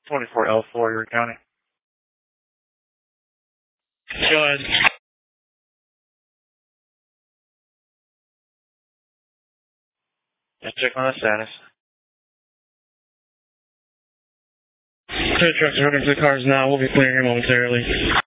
24L4, Erie County. Go ahead. Yeah, check on the status. Two trucks are running to the cars now. We'll be clearing here momentarily.